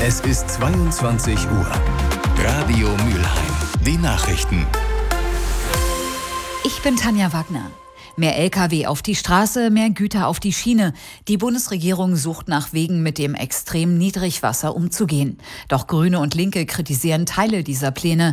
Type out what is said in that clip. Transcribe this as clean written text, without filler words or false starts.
Es ist 22 Uhr. Radio Mülheim. Die Nachrichten. Ich bin Tanja Wagner. Mehr Lkw auf die Straße, mehr Güter auf die Schiene. Die Bundesregierung sucht nach Wegen, mit dem extremen Niedrigwasser umzugehen. Doch Grüne und Linke kritisieren Teile dieser Pläne.